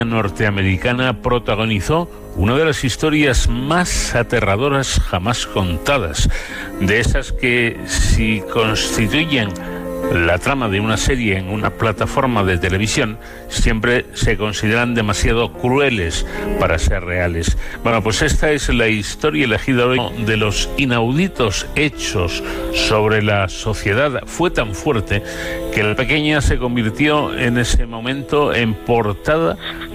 norteamericana protagonizó una de las historias más aterradoras jamás contadas, de esas que, si constituyen la trama de una serie en una plataforma de televisión, siempre se consideran demasiado crueles para ser reales. Bueno, pues esta es la historia elegida hoy de los inauditos hechos sobre la sociedad. Fue tan fuerte que la pequeña se convirtió en ese momento en portada